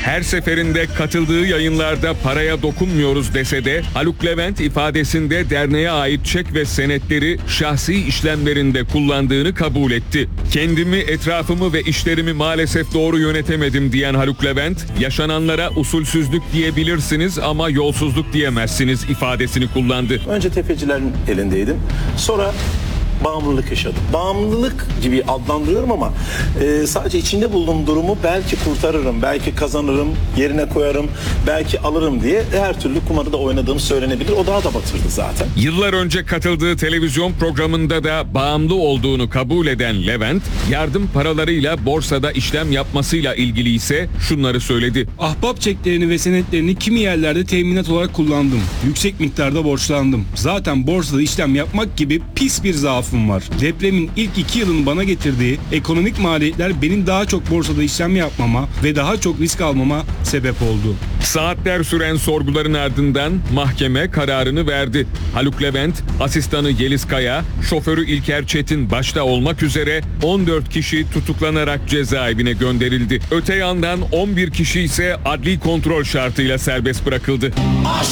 Her seferinde katıldığı yayınlarda paraya dokunmuyoruz dese de Haluk Levent ifadesinde derneğe ait çek ve senetleri şahsi işlemlerinde kullandığını kabul etti. Kendimi, etrafımı ve işlerimi maalesef doğru yönetemedim diyen Haluk Levent, yaşananlara usulsüzlük diyebilirsiniz ama yolsuzluk diyemezsiniz ifadesini kullandı. Önce tefecilerin elindeydim. Sonra bağımlılık yaşadım. Bağımlılık gibi adlandırıyorum ama sadece içinde bulunduğum durumu belki kurtarırım, belki kazanırım, yerine koyarım, belki alırım diye her türlü kumarı da oynadığım söylenebilir. O daha da batırdı zaten. Yıllar önce katıldığı televizyon programında da bağımlı olduğunu kabul eden Levent, yardım paralarıyla borsada işlem yapmasıyla ilgili ise şunları söyledi. Ahbap çeklerini ve senetlerini kimi yerlerde teminat olarak kullandım. Yüksek miktarda borçlandım. Zaten borsada işlem yapmak gibi pis bir zaafım var. Depremin ilk 2 yılın bana getirdiği ekonomik maliyetler benim daha çok borsada işlem yapmama ve daha çok risk almama sebep oldu. Saatler süren sorguların ardından mahkeme kararını verdi. Haluk Levent, asistanı Yeliz Kaya, şoförü İlker Çetin başta olmak üzere 14 kişi tutuklanarak cezaevine gönderildi. Öte yandan 11 kişi ise adli kontrol şartıyla serbest bırakıldı.